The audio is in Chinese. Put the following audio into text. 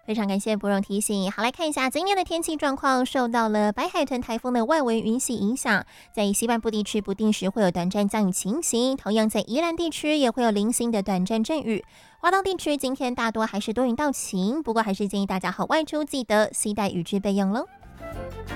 非常感谢博荣提醒。好，来看一下今天的天气状况，受到了白海豚台风的外围云系影响，在西半部地区不定时会有短暂降雨情形，同样在宜兰地区也会有零星的短暂阵雨。华东地区今天大多还是多云到晴，不过还是建议大家好外出记得携带雨具备用喽。